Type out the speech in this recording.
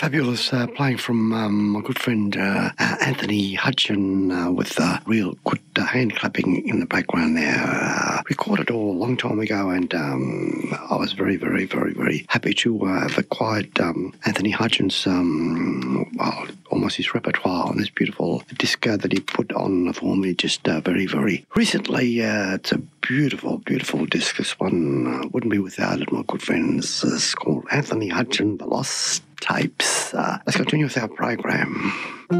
Fabulous playing from my good friend Anthony Hudson with real good hand clapping in the background there. Recorded all a long time ago, and I was very, very, very, very happy to have acquired Anthony Hudson's, almost his repertoire on this beautiful disc that he put on for me just very, very recently. It's a beautiful, beautiful disc. This one wouldn't be without it, my good friends. It's called Anthony Hudson, The Lost Tapes. Let's continue with our program.